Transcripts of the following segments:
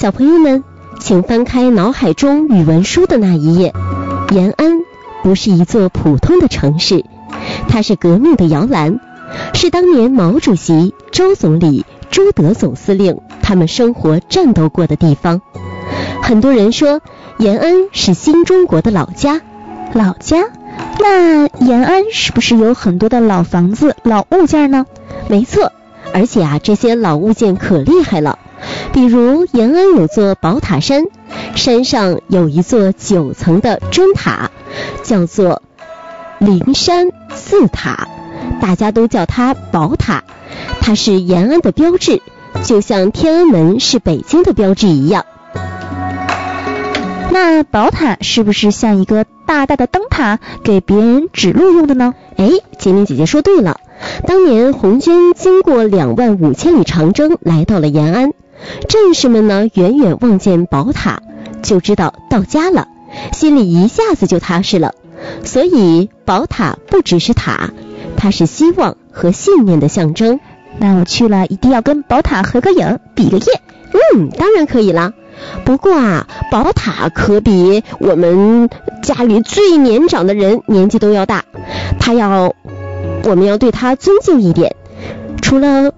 小朋友们，请翻开脑海中语文书的那一页。延安不是一座普通的城市，它是革命的摇篮，是当年毛主席、周总理、朱德总司令他们生活战斗过的地方。很多人说延安是新中国的老家。 老家？那延安是不是有很多的老房子、老物件呢？ 没错，而且这些老物件可厉害了。比如延安有座宝塔山，山上有一座9层的砖塔，叫做灵山寺塔，大家都叫它宝塔。它是延安的标志，就像天安门是北京的标志一样。 那宝塔是不是像一个大大的灯塔，给别人指路用的呢？ 杰明姐姐说对了，当年红军经过25000里长征来到了延安，战士们呢远远望见宝塔就知道到家了，心里一下子就踏实了。所以宝塔不只是塔，它是希望和信念的象征。 那我去了一定要跟宝塔合个影，比个耶。 当然可以啦。不过宝塔可比我们家里最年长的人年纪都要大，我们要对他尊敬一点。除了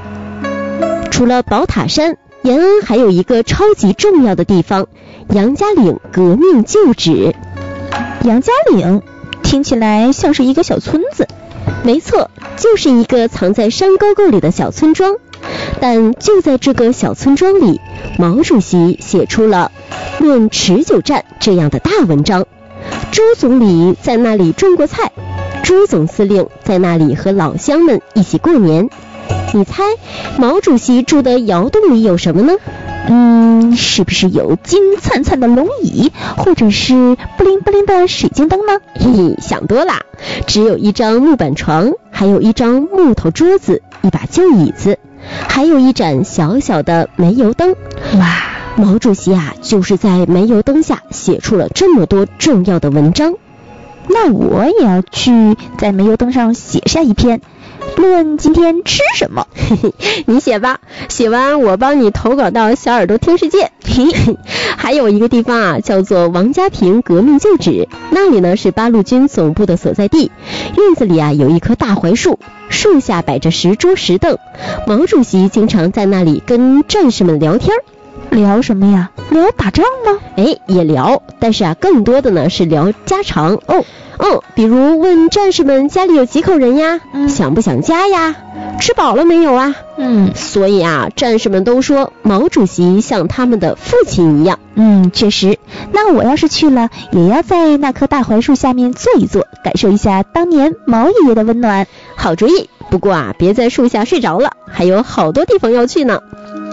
宝塔山，延安还有一个超级重要的地方——杨家岭革命旧址。 杨家岭听起来像是一个小村子。 没错，就是一个藏在山沟沟里的小村庄。但就在这个小村庄里，毛主席写出了《论持久战》这样的大文章。周总理在那里种过菜，朱总司令在那里和老乡们一起过年。你猜毛主席住的窑洞里有什么呢？ 是不是有金灿灿的龙椅，或者是布灵布灵的水晶灯呢？ 想多啦，只有一张木板床，还有一张木头桌子，一把旧椅子，还有一盏小小的煤油灯。 哇， 毛主席就是在煤油灯下写出了这么多重要的文章。 那我也要去在煤油灯上写下一篇，论今天吃什么。 你写吧，写完我帮你投稿到小耳朵听世界。还有一个地方叫做王家坪革命旧址，那里呢是八路军总部的所在地。院子里有一棵大槐树，树下摆着10桌10凳，毛主席经常在那里跟战士们聊天。 聊什么呀？聊打仗吗？ 也聊，但是更多的呢是聊家常。比如问战士们家里有几口人呀，想不想家呀，吃饱了没有啊？所以战士们都说毛主席像他们的父亲一样。 确实。那我要是去了，也要在那棵大槐树下面坐一坐，感受一下当年毛爷爷的温暖。 好主意，不过别在树下睡着了，还有好多地方要去呢。